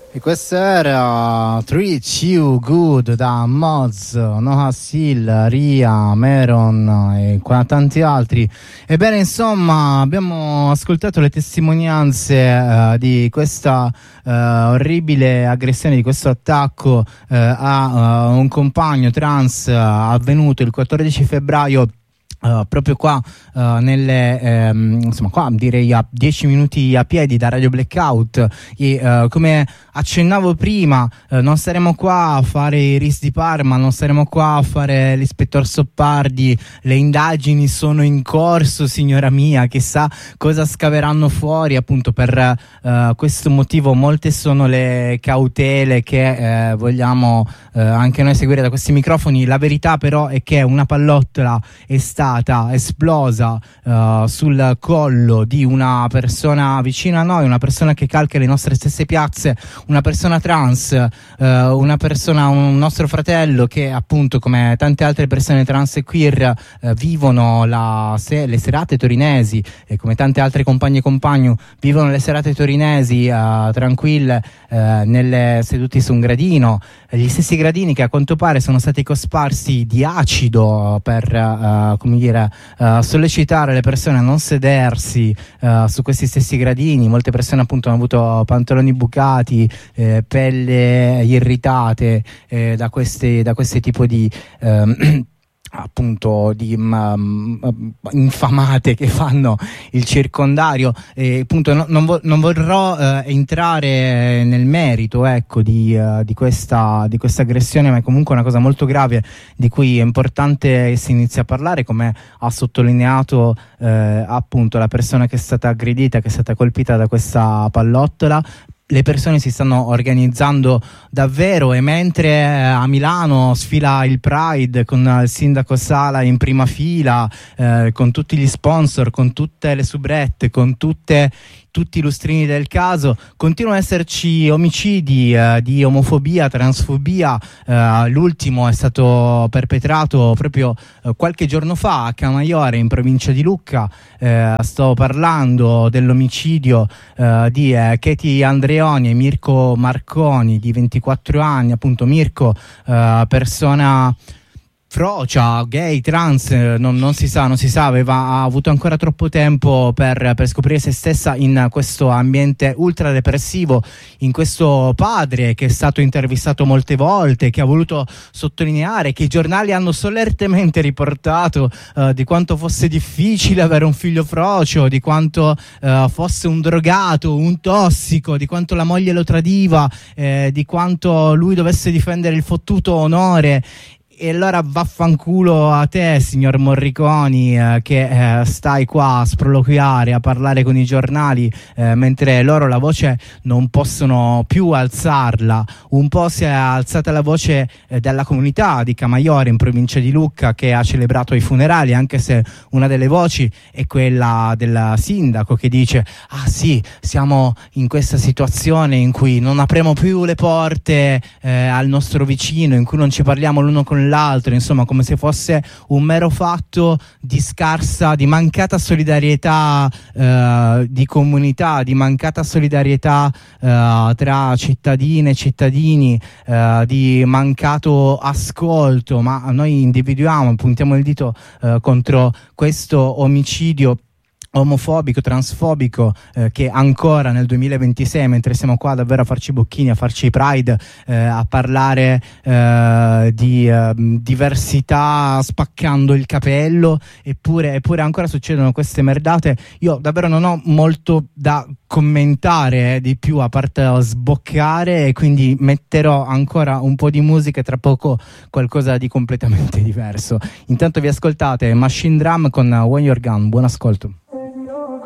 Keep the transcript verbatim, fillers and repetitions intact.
E questa era Treat You Good da Moz, Noah Seal, Ria, Meron e qua tanti altri. Ebbene, insomma, abbiamo ascoltato le testimonianze uh, di questa uh, orribile aggressione, di questo attacco uh, a uh, un compagno trans uh, avvenuto il quattordici febbraio. Uh, proprio qua uh, nelle ehm, insomma qua direi a dieci minuti a piedi da Radio Blackout e uh, come accennavo prima uh, non saremo qua a fare i R I S di Parma, non saremo qua a fare l'ispettor Soppardi, le indagini sono in corso, signora mia, chissà cosa scaveranno fuori. Appunto per uh, questo motivo molte sono le cautele che uh, vogliamo uh, anche noi seguire da questi microfoni. La verità però è che una pallottola è stata esplosa uh, sul collo di una persona vicina a noi, una persona che calca le nostre stesse piazze, una persona trans, uh, una persona, un nostro fratello che appunto come tante altre persone trans e queer uh, vivono la se- le serate torinesi e come tante altre compagne e compagni vivono le serate torinesi uh, tranquille uh, nelle, seduti su un gradino, gli stessi gradini che a quanto pare sono stati cosparsi di acido per uh, come dire, uh, sollecitare le persone a non sedersi uh, su questi stessi gradini. Molte persone appunto hanno avuto pantaloni bucati, eh, pelle irritate eh, da questi da questi tipo di um, appunto di um, infamate che fanno il circondario e appunto no, non, vo- non vorrò uh, entrare nel merito ecco di, uh, di questa di questa aggressione, ma è comunque una cosa molto grave di cui è importante si inizi a parlare, come ha sottolineato uh, appunto la persona che è stata aggredita, che è stata colpita da questa pallottola. Le persone si stanno organizzando davvero e mentre a Milano sfila il Pride con il sindaco Sala in prima fila, eh, con tutti gli sponsor, con tutte le soubrette, con tutte tutti i lustrini del caso, continuano ad esserci omicidi eh, di omofobia, transfobia. Eh, l'ultimo è stato perpetrato proprio eh, qualche giorno fa a Camaiore in provincia di Lucca. Eh, sto parlando dell'omicidio eh, di eh, Katie Andreoni e Mirko Marconi di ventiquattro anni, appunto Mirko eh, persona frocia, gay, trans, non, non si sa, non si sa, aveva ha avuto ancora troppo tempo per, per scoprire se stessa in questo ambiente ultra repressivo, in questo padre che è stato intervistato molte volte, che ha voluto sottolineare, che i giornali hanno solertemente riportato uh, di quanto fosse difficile avere un figlio frocio, di quanto uh, fosse un drogato, un tossico, di quanto la moglie lo tradiva, eh, di quanto lui dovesse difendere il fottuto onore. E allora vaffanculo a te, signor Morriconi, eh, che eh, stai qua a sproloquiare, a parlare con i giornali, eh, mentre loro la voce non possono più alzarla. Un po' si è alzata la voce eh, della comunità di Camaiore in provincia di Lucca, che ha celebrato i funerali, anche se una delle voci è quella del sindaco che dice: ah sì, siamo in questa situazione in cui non apriamo più le porte eh, al nostro vicino, in cui non ci parliamo l'uno con l'altro, insomma, come se fosse un mero fatto di scarsa, di mancata solidarietà eh, di comunità, di mancata solidarietà eh, tra cittadine e cittadini, eh, di mancato ascolto. Ma noi individuiamo, puntiamo il dito eh, contro questo omicidio omofobico, transfobico eh, che ancora nel duemilaventisei, mentre siamo qua davvero a farci bocchini, a farci i Pride, eh, a parlare eh, di eh, diversità spaccando il capello, eppure, eppure ancora succedono queste merdate. Io davvero non ho molto da commentare eh, di più, a parte sboccare, e quindi metterò ancora un po' di musica e tra poco qualcosa di completamente diverso. Intanto vi ascoltate Machine Drum con When You're Gone. Buon ascolto.